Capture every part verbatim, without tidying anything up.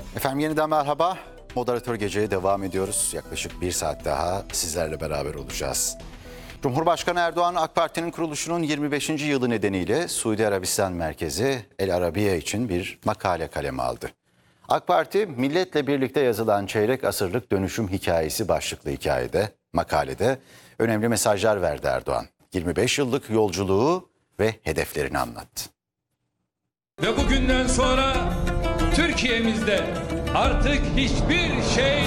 Efendim yeniden merhaba. Moderatör Gece'ye devam ediyoruz. Yaklaşık bir saat daha sizlerle beraber olacağız. Cumhurbaşkanı Erdoğan, AK Parti'nin kuruluşunun yirmi beşinci yılı nedeniyle Suudi Arabistan merkezi El Arabiye için bir makale kaleme aldı. AK Parti, milletle birlikte yazılan çeyrek asırlık dönüşüm hikayesi başlıklı hikayede, makalede önemli mesajlar verdi Erdoğan. yirmi beş yıllık yolculuğu ve hedeflerini anlattı. Ve bugünden sonra Türkiye'mizde artık hiçbir şey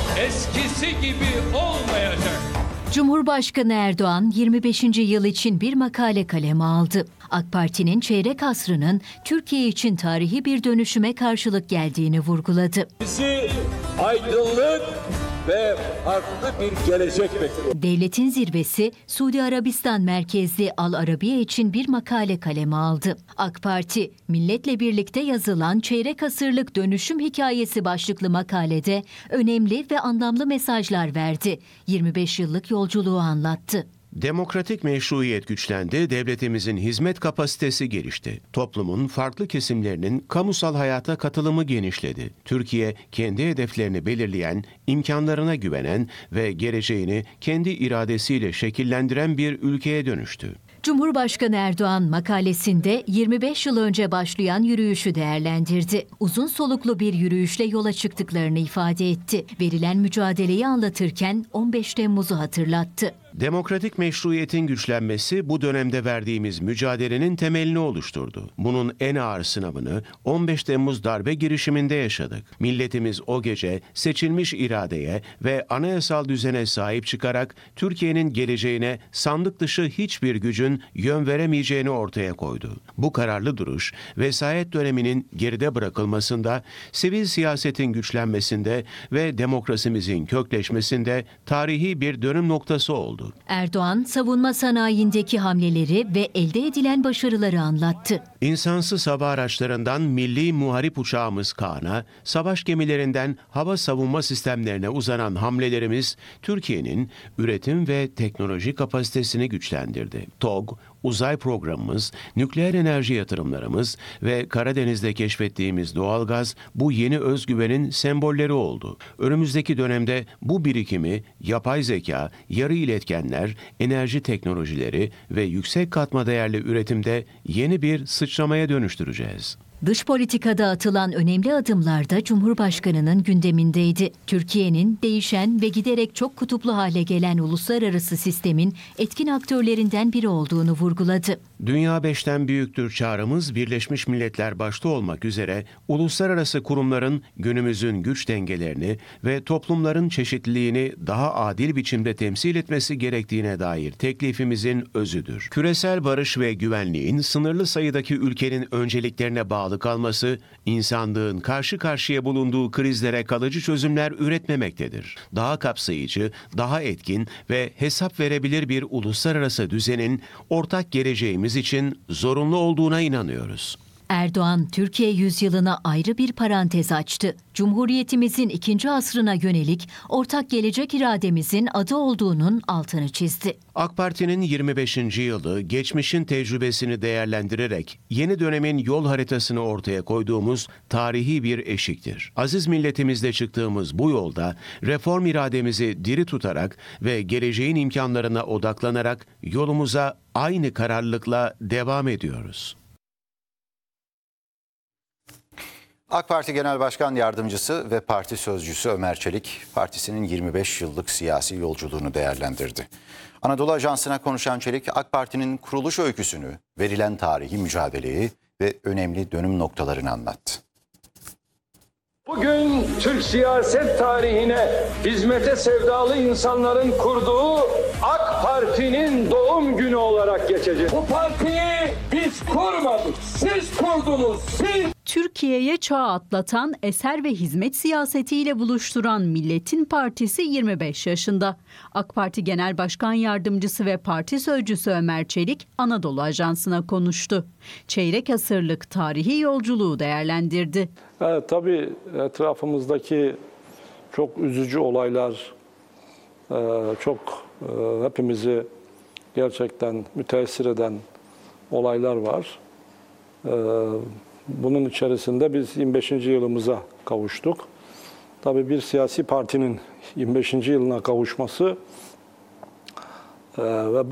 eskisi gibi olmayacak. Cumhurbaşkanı Erdoğan yirmi beşinci yıl için bir makale kaleme aldı. AK Parti'nin çeyrek asrının Türkiye için tarihi bir dönüşüme karşılık geldiğini vurguladı. Bizi aydınlık ve farklı bir gelecek bekliyor. Devletin zirvesi Suudi Arabistan merkezli Al Arabiye için bir makale kaleme aldı. AK Parti, milletle birlikte yazılan çeyrek asırlık dönüşüm hikayesi başlıklı makalede önemli ve anlamlı mesajlar verdi. yirmi beş yıllık yolculuğu anlattı. Demokratik meşruiyet güçlendi, devletimizin hizmet kapasitesi gelişti. Toplumun farklı kesimlerinin kamusal hayata katılımı genişledi. Türkiye, kendi hedeflerini belirleyen, imkanlarına güvenen ve geleceğini kendi iradesiyle şekillendiren bir ülkeye dönüştü. Cumhurbaşkanı Erdoğan makalesinde yirmi beş yıl önce başlayan yürüyüşü değerlendirdi. Uzun soluklu bir yürüyüşle yola çıktıklarını ifade etti. Verilen mücadeleyi anlatırken on beş Temmuz'u hatırlattı. Demokratik meşruiyetin güçlenmesi bu dönemde verdiğimiz mücadelenin temelini oluşturdu. Bunun en ağır sınavını on beş Temmuz darbe girişiminde yaşadık. Milletimiz o gece seçilmiş iradeye ve anayasal düzene sahip çıkarak Türkiye'nin geleceğine sandık dışı hiçbir gücün yön veremeyeceğini ortaya koydu. Bu kararlı duruş, vesayet döneminin geride bırakılmasında, sivil siyasetin güçlenmesinde ve demokrasimizin kökleşmesinde tarihi bir dönüm noktası oldu. Erdoğan, savunma sanayindeki hamleleri ve elde edilen başarıları anlattı. İnsansız hava araçlarından milli muharip uçağımız Kaan'a, savaş gemilerinden hava savunma sistemlerine uzanan hamlelerimiz Türkiye'nin üretim ve teknoloji kapasitesini güçlendirdi. TOG, uzay programımız, nükleer enerji yatırımlarımız ve Karadeniz'de keşfettiğimiz doğalgaz bu yeni özgüvenin sembolleri oldu. Önümüzdeki dönemde bu birikimi yapay zeka, yarı iletkenler, enerji teknolojileri ve yüksek katma değerli üretimde yeni bir sıçramaya dönüştüreceğiz. Dış politikada atılan önemli adımlar da Cumhurbaşkanı'nın gündemindeydi. Türkiye'nin değişen ve giderek çok kutuplu hale gelen uluslararası sistemin etkin aktörlerinden biri olduğunu vurguladı. Dünya beşten büyüktür çağrımız Birleşmiş Milletler başta olmak üzere uluslararası kurumların günümüzün güç dengelerini ve toplumların çeşitliliğini daha adil biçimde temsil etmesi gerektiğine dair teklifimizin özüdür. Küresel barış ve güvenliğin sınırlı sayıdaki ülkenin önceliklerine bağlı kalması, insanlığın karşı karşıya bulunduğu krizlere kalıcı çözümler üretmemektedir. Daha kapsayıcı, daha etkin ve hesap verebilir bir uluslararası düzenin ortak geleceğimiz için zorunlu olduğuna inanıyoruz. Erdoğan, Türkiye yüzyılına ayrı bir parantez açtı. Cumhuriyetimizin ikinci asrına yönelik ortak gelecek irademizin adı olduğunun altını çizdi. AK Parti'nin yirmi beşinci yılı geçmişin tecrübesini değerlendirerek yeni dönemin yol haritasını ortaya koyduğumuz tarihi bir eşiktir. Aziz milletimizle çıktığımız bu yolda reform irademizi diri tutarak ve geleceğin imkanlarına odaklanarak yolumuza aynı kararlılıkla devam ediyoruz. AK Parti Genel Başkan Yardımcısı ve Parti Sözcüsü Ömer Çelik, partisinin yirmi beş yıllık siyasi yolculuğunu değerlendirdi. Anadolu Ajansı'na konuşan Çelik, AK Parti'nin kuruluş öyküsünü, verilen tarihi mücadeleyi ve önemli dönüm noktalarını anlattı. Bugün Türk siyaset tarihine hizmete sevdalı insanların kurduğu AK Parti'nin doğum günü olarak geçecek. Bu partiyi biz kurmadık, siz kurdunuz, siz. Türkiye'ye çağ atlatan, eser ve hizmet siyasetiyle buluşturan Milletin Partisi yirmi beş yaşında. AK Parti Genel Başkan Yardımcısı ve Parti Sözcüsü Ömer Çelik, Anadolu Ajansı'na konuştu. Çeyrek asırlık tarihi yolculuğu değerlendirdi. Evet, tabii etrafımızdaki çok üzücü olaylar, çok hepimizi gerçekten müteessir eden olaylar var. bunun içerisinde biz yirmi beşinci yılımıza kavuştuk. Tabii bir siyasi partinin yirmi beşinci yılına kavuşması e, ve